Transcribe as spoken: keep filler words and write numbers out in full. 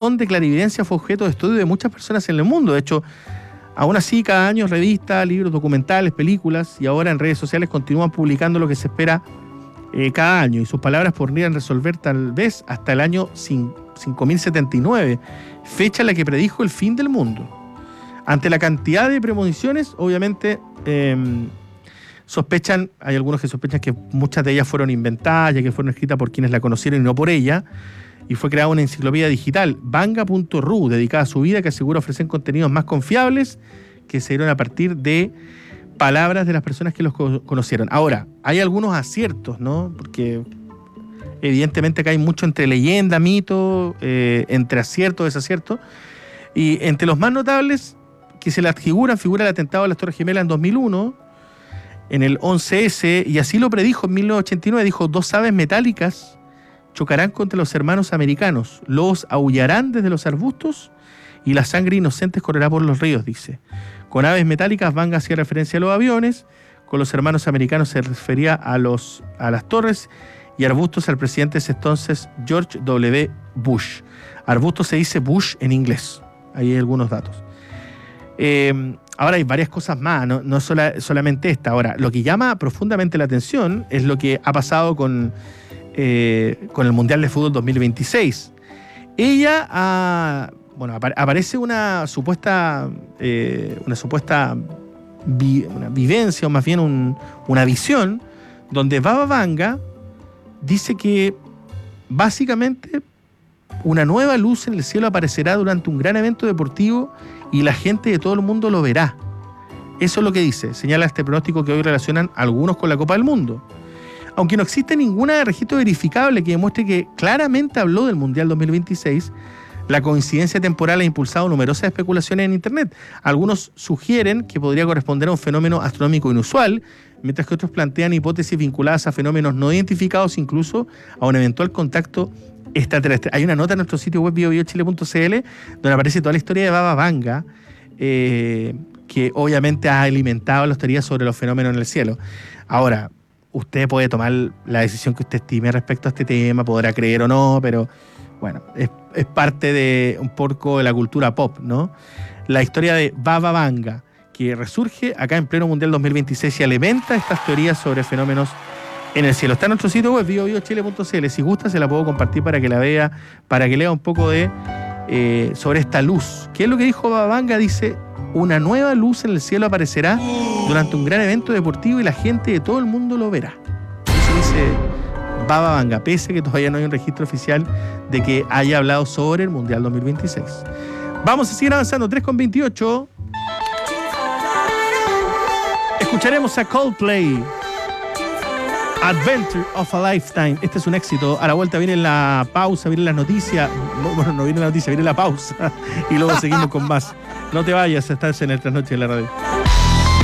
don de clarividencia fue objeto de estudio de muchas personas en el mundo. De hecho, aún así, cada año revistas, libros, documentales, películas y ahora en redes sociales continúan publicando lo que se espera eh, cada año. Y sus palabras podrían resolver tal vez hasta el año cinco mil setenta y nueve, fecha en la que predijo el fin del mundo. Ante la cantidad de premoniciones, obviamente eh, sospechan, hay algunos que sospechan que muchas de ellas fueron inventadas, ya que fueron escritas por quienes la conocieron y no por ella. Y fue creada una enciclopedia digital, Vanga punto r u, dedicada a su vida, que asegura ofrecer contenidos más confiables que se dieron a partir de palabras de las personas que los co- conocieron. Ahora, hay algunos aciertos, ¿no? Porque evidentemente acá hay mucho entre leyenda, mito, eh, entre acierto, desacierto. Y entre los más notables que se le figuran, figura el atentado a las Torres Gemelas en dos mil uno, en el once ese, y así lo predijo en mil novecientos ochenta y nueve, dijo: dos aves metálicas chocarán contra los hermanos americanos, lobos aullarán desde los arbustos y la sangre inocente correrá por los ríos, dice. Con aves metálicas, Vanga hacía referencia a los aviones, con los hermanos americanos se refería a, los, a las torres, y arbustos al presidente de ese entonces, George W. Bush. Arbustos se dice Bush en inglés. Ahí hay algunos datos. Eh, ahora hay varias cosas más, no, no sola, solamente esta. Ahora, lo que llama profundamente la atención es lo que ha pasado con... Eh, con el Mundial de Fútbol dos mil veintiséis. Ella ha, bueno, apare- aparece una supuesta eh, una supuesta vi- una vivencia, o más bien un, una visión, donde Baba Vanga dice que básicamente una nueva luz en el cielo aparecerá durante un gran evento deportivo y la gente de todo el mundo lo verá. Eso es lo que dice. Señala este pronóstico que hoy relacionan algunos con la Copa del Mundo. Aunque no existe ningún registro verificable que demuestre que claramente habló del Mundial dos mil veintiséis, la coincidencia temporal ha impulsado numerosas especulaciones en Internet. Algunos sugieren que podría corresponder a un fenómeno astronómico inusual, mientras que otros plantean hipótesis vinculadas a fenómenos no identificados, incluso a un eventual contacto extraterrestre. Hay una nota en nuestro sitio web bio bio chile punto c l donde aparece toda la historia de Baba Vanga, eh, que obviamente ha alimentado las teorías sobre los fenómenos en el cielo. Ahora, usted puede tomar la decisión que usted estime respecto a este tema, podrá creer o no, pero bueno, es, es parte de un poco de la cultura pop, ¿no? La historia de Baba Vanga, que resurge acá en pleno Mundial dos mil veintiséis y alimenta estas teorías sobre fenómenos en el cielo. Está en nuestro sitio web, bio bio chile punto c l. Si gusta, se la puedo compartir para que la vea, para que lea un poco de eh, sobre esta luz. ¿Qué es lo que dijo Baba Vanga? Dice: una nueva luz en el cielo aparecerá durante un gran evento deportivo y la gente de todo el mundo lo verá. Eso dice Baba Vanga, pese a que todavía no hay un registro oficial de que haya hablado sobre el Mundial dos mil veintiséis. Vamos a seguir avanzando, tres con veintiocho. Escucharemos a Coldplay, Adventure of a Lifetime. Este es un éxito. A la vuelta viene la pausa, viene las noticias. Bueno, no viene la noticia, viene la pausa. Y luego seguimos con más. No te vayas, estás en el Trasnoche de la Radio.